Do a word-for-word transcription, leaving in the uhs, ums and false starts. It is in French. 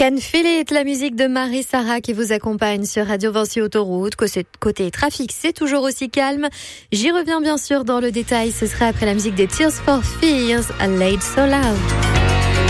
Can Feel It, la musique de Marie-Sara qui vous accompagne sur Radio Vinci Autoroute. Côté trafic, c'est toujours aussi calme. J'y reviens bien sûr dans le détail. Ce sera après la musique des Tears for Fears, A Laid So Loud.